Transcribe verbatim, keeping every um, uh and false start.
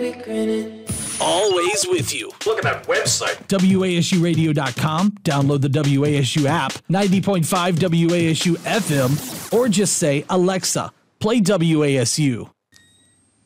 be grinning. Always with you. Look at that website. W A S U radio dot com. Download the W A S U app, ninety point five W A S U F M, or just say, Alexa, play W A S U.